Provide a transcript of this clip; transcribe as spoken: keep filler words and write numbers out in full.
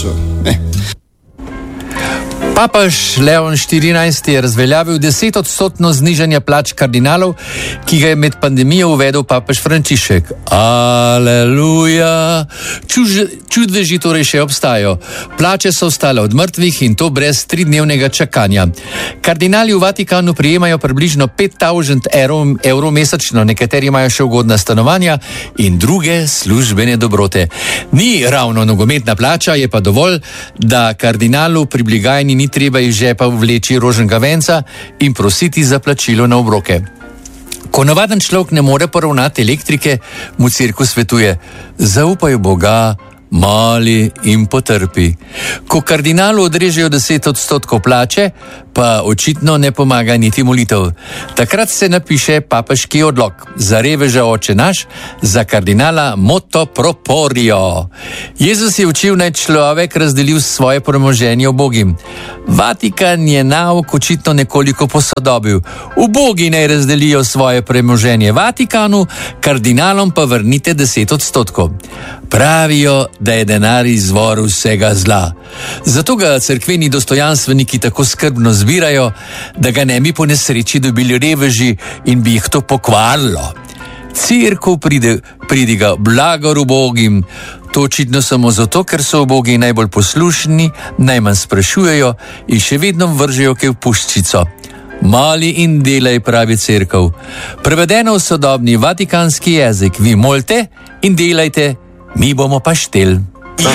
Eh. Papež Leon štirinajsti je razveljavil desetodstotno znižanje plač kardinalov, ki ga je med pandemijo uvedel papež Frančišek. Aleluja! Čudeži torej še obstajajo. Plače so ostale od mrtvih in to brez tridnevnega čakanja. Kardinali v Vatikanu prijemajo približno pet tisoč evrov, evrov mesečno, nekateri imajo še ugodna stanovanja in druge službene dobrote. Ni ravno nogometna plača, je pa dovolj, da kardinalu pri blagajni ni treba iz žepa vleči roženega venca in prositi za plačilo na obroke. Ko navaden človek ne more poravnati elektrike, mu cerkev svetuje: zaupaj Boga, moli in potrpi. Ko kardinalu odrežejo deset odstotkov plače, pa očitno ne pomaga niti molitev. Takrat se napiše papeški odlok: za reveža Oče naš, za kardinala moto proprio. Jezus je učil, naj človek razdelil svoje premoženje ubogim. Vatikan je nauk očitno nekoliko posodobil. Ubogi naj razdelijo svoje premoženje Vatikanu, kardinalom pa vrnite deset odstotkov. Pravijo, da je denar izvor vsega zla. Zato ga cerkveni dostojanstveniki tako skrbno zbirajo, da ga ne bi po nesreči dobili reveži in bi jih to pokvarilo. Cerkev pride, pridiga blagor ubogim, to očitno samo zato, ker so ubogi najbolj poslušni, najmanj sprašujejo in še vedno vržejo kaj v puščico. Moli in delaj, pravi cerkev. Prevedeno v sodobni vatikanski jezik: vi molite in delajte, mi bomo pa štel.